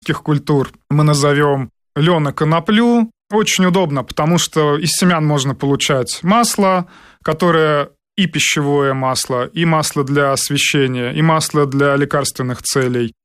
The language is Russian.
культур мы назовем лен и коноплю. Очень удобно, потому что из семян можно получать масло, которое и пищевое масло, и масло для освещения, и масло для лекарственных целей.